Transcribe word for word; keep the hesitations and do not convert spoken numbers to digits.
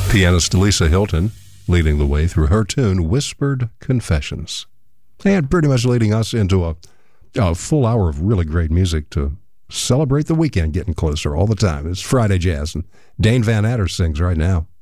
Pianist Lisa Hilton leading the way through her tune, Whispered Confessions. And pretty much leading us into a, a full hour of really great music to celebrate the weekend getting closer all the time. It's Friday Jazz, and Dane Van Adder sings right now.